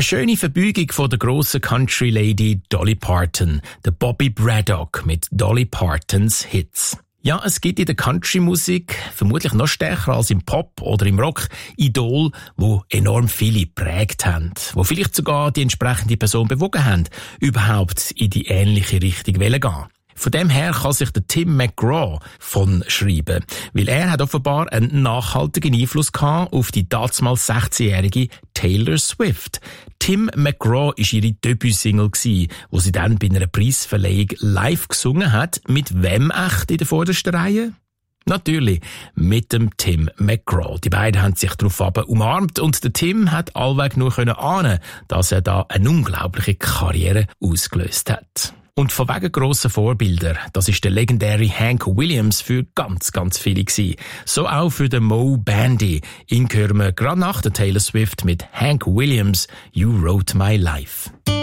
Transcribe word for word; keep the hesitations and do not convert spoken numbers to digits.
schöne Verbeugung von der grossen Country Lady Dolly Parton, der Bobby Braddock mit Dolly Partons Hits. Ja, es gibt in der Country-Musik, vermutlich noch stärker als im Pop oder im Rock, Idole, wo enorm viele geprägt haben, wo vielleicht sogar die entsprechende Person bewogen haben, überhaupt in die ähnliche Richtung gehen wollen. Von dem her kann sich der Tim McGraw von schreiben, weil er hat offenbar einen nachhaltigen Einfluss gehabt auf die damals sechzehnjährige Taylor Swift. Tim McGraw war ihre Debütsingle, wo sie dann bei einer Preisverleihung live gesungen hat. Mit wem echt in der vordersten Reihe? Natürlich mit dem Tim McGraw. Die beiden haben sich darauf umarmt und der Tim hat allweg nur ahnen, dass er da eine unglaubliche Karriere ausgelöst hat. Und von wegen grossen Vorbilder, das ist der legendäre Hank Williams für ganz, ganz viele gewesen. So auch für den Mo Bandy. Ihn hören wir gerade nach der Taylor Swift mit Hank Williams, You Wrote My Life.